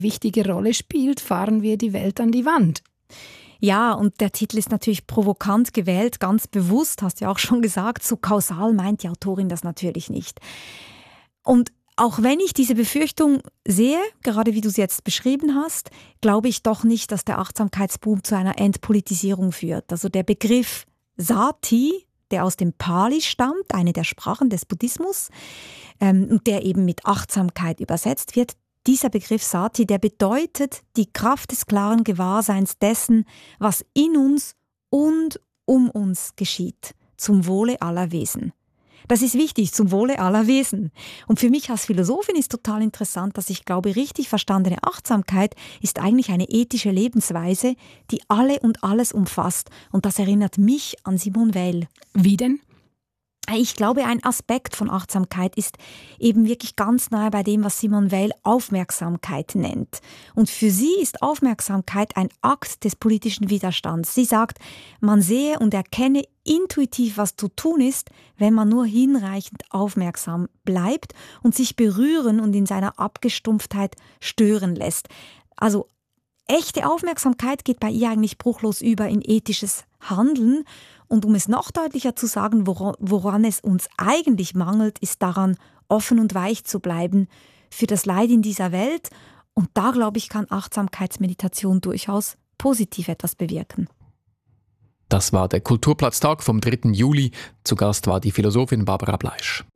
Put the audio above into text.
wichtige Rolle spielt, fahren wir die Welt an die Wand. Ja, und der Titel ist natürlich provokant gewählt, ganz bewusst, hast du ja auch schon gesagt. So kausal meint die Autorin das natürlich nicht. Und auch wenn ich diese Befürchtung sehe, gerade wie du es jetzt beschrieben hast, glaube ich doch nicht, dass der Achtsamkeitsboom zu einer Entpolitisierung führt. Also der Begriff Sati, der aus dem Pali stammt, eine der Sprachen des Buddhismus, und der eben mit Achtsamkeit übersetzt wird, dieser Begriff Sati, der bedeutet die Kraft des klaren Gewahrseins dessen, was in uns und um uns geschieht, zum Wohle aller Wesen. Das ist wichtig, zum Wohle aller Wesen. Und für mich als Philosophin ist total interessant, dass ich glaube, richtig verstandene Achtsamkeit ist eigentlich eine ethische Lebensweise, die alle und alles umfasst. Und das erinnert mich an Simone Weil. Wie denn? Ich glaube, ein Aspekt von Achtsamkeit ist eben wirklich ganz nahe bei dem, was Simone Weil Aufmerksamkeit nennt. Und für sie ist Aufmerksamkeit ein Akt des politischen Widerstands. Sie sagt, man sehe und erkenne intuitiv, was zu tun ist, wenn man nur hinreichend aufmerksam bleibt und sich berühren und in seiner Abgestumpftheit stören lässt. Also echte Aufmerksamkeit geht bei ihr eigentlich bruchlos über in ethisches Handeln. Und um es noch deutlicher zu sagen, woran es uns eigentlich mangelt, ist daran, offen und weich zu bleiben für das Leid in dieser Welt. Und da, glaube ich, kann Achtsamkeitsmeditation durchaus positiv etwas bewirken. Das war der Kulturplatztag vom 3. Juli. Zu Gast war die Philosophin Barbara Bleisch.